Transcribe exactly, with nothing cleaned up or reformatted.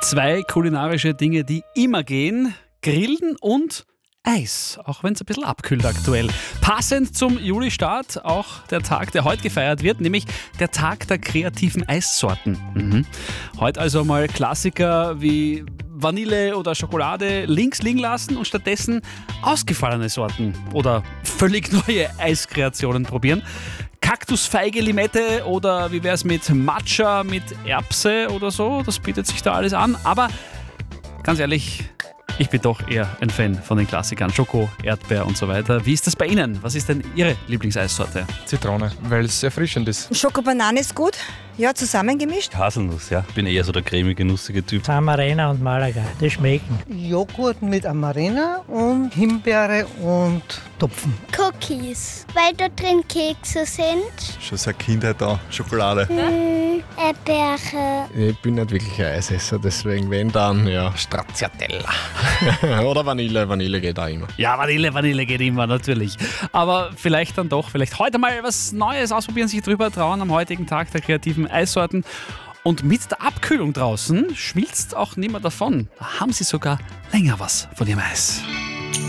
Zwei kulinarische Dinge, die immer gehen: Grillen und Eis, auch wenn es ein bisschen abkühlt aktuell. Passend zum Juli-Start auch der Tag, der heute gefeiert wird, nämlich der Tag der kreativen Eissorten. Mhm. Heute also mal Klassiker wie Vanille oder Schokolade links liegen lassen und stattdessen ausgefallene Sorten oder völlig neue Eiskreationen probieren. Kaktusfeige, Limette oder wie wäre es mit Matcha, mit Erbse oder so, das bietet sich da alles an. Aber ganz ehrlich, ich bin doch eher ein Fan von den Klassikern. Schoko, Erdbeer und so weiter. Wie ist das bei Ihnen? Was ist denn Ihre Lieblingseissorte? Zitrone, weil es erfrischend ist. Schokobanane ist gut, ja, zusammengemischt. Haselnuss, ja. Ich bin eher so der cremige, nussige Typ. Amarena und Malaga, die schmecken. Joghurt mit Amarena und Himbeere und Topfen. Cookies, weil da drin Kekse sind. Schon seit Kindheit da, Schokolade. Mmh, Erdbeere. Ich bin nicht wirklich ein Eisesser, deswegen wenn dann, ja, Stracciatella. Oder Vanille, Vanille geht auch immer. Ja, Vanille, Vanille geht immer, natürlich. Aber vielleicht dann doch, vielleicht heute mal was Neues ausprobieren, sich drüber trauen am heutigen Tag der kreativen Eissorten. Und mit der Abkühlung draußen schmilzt auch niemand davon. Da haben Sie sogar länger was von Ihrem Eis.